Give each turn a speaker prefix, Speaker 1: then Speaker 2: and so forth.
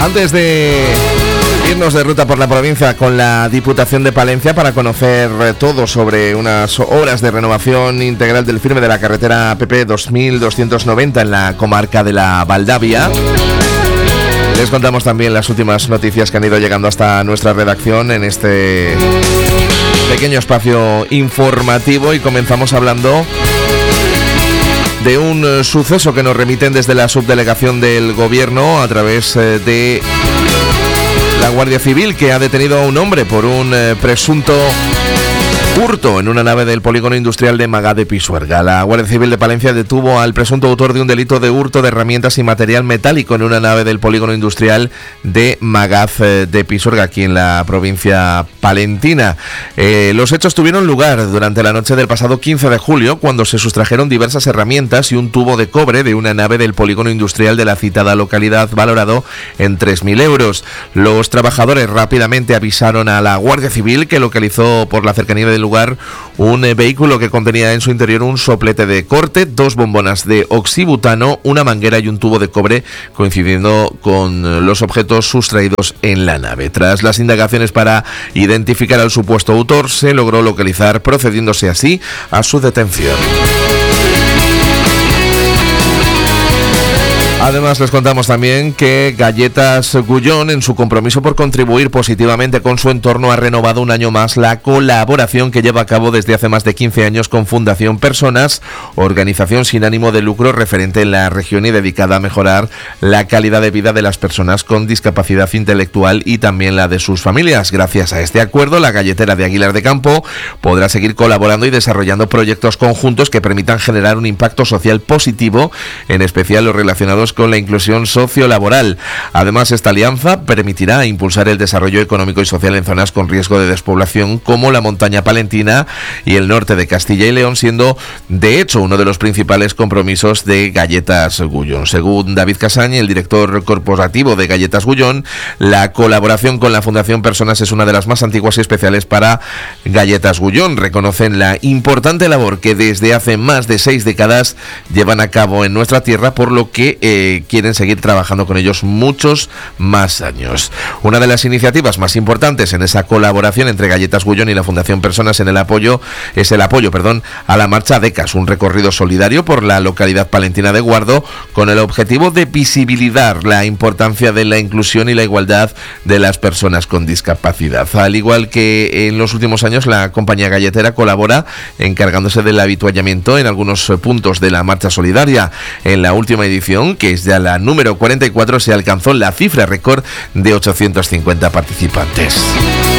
Speaker 1: Antes de irnos de ruta por la provincia con la Diputación de Palencia para conocer todo sobre unas obras de renovación integral del firme de la carretera PP 2290 en la comarca de la Valdavia, les contamos también las últimas noticias que han ido llegando hasta nuestra redacción en este pequeño espacio informativo, y comenzamos hablando de un suceso que nos remiten desde la subdelegación del Gobierno a través de la Guardia Civil, que ha detenido a un hombre por un presunto hurto en una nave del polígono industrial de Magaz de Pisuerga. La Guardia Civil de Palencia detuvo al presunto autor de un delito de hurto de herramientas y material metálico en una nave del polígono industrial de Magaz de Pisuerga, aquí en la provincia palentina. Los hechos tuvieron lugar durante la noche del pasado 15 de julio, cuando se sustrajeron diversas herramientas y un tubo de cobre de una nave del polígono industrial de la citada localidad, valorado en 3.000 euros. Los trabajadores rápidamente avisaron a la Guardia Civil, que localizó por la cercanía del lugar un vehículo que contenía en su interior un soplete de corte, 2 bombonas de oxibutano, una manguera y un tubo de cobre, coincidiendo con los objetos sustraídos en la nave. Tras las indagaciones para identificar al supuesto autor, se logró localizar, procediéndose así a su detención. Además, les contamos también que Galletas Gullón, en su compromiso por contribuir positivamente con su entorno, ha renovado un año más la colaboración que lleva a cabo desde hace más de 15 años con Fundación Personas, organización sin ánimo de lucro referente en la región y dedicada a mejorar la calidad de vida de las personas con discapacidad intelectual y también la de sus familias. Gracias a este acuerdo, la galletera de Aguilar de Campo podrá seguir colaborando y desarrollando proyectos conjuntos que permitan generar un impacto social positivo, en especial los relacionados con la inclusión sociolaboral. Además, esta alianza permitirá impulsar el desarrollo económico y social en zonas con riesgo de despoblación como la montaña palentina y el norte de Castilla y León, siendo de hecho uno de los principales compromisos de Galletas Gullón. Según David Casañ, el director corporativo de Galletas Gullón, la colaboración con la Fundación Personas es una de las más antiguas y especiales para Galletas Gullón. Reconocen la importante labor que desde hace más de 6 décadas llevan a cabo en nuestra tierra, por lo que quieren seguir trabajando con ellos muchos más años. Una de las iniciativas más importantes en esa colaboración entre Galletas Gullón y la Fundación Personas es el apoyo a la Marcha Decas, un recorrido solidario por la localidad palentina de Guardo, con el objetivo de visibilizar la importancia de la inclusión y la igualdad de las personas con discapacidad. Al igual que en los últimos años, la compañía galletera colabora encargándose del habituallamiento en algunos puntos de la marcha solidaria. En la última edición, que es ya la número 44, se alcanzó la cifra récord de 850 participantes.